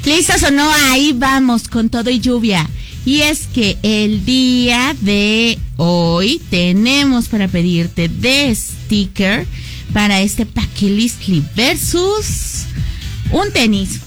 ¿Listos o no? Ahí vamos con todo y lluvia. Y es que el día de hoy tenemos para pedirte de sticker para este Paquilistli versus un tenis.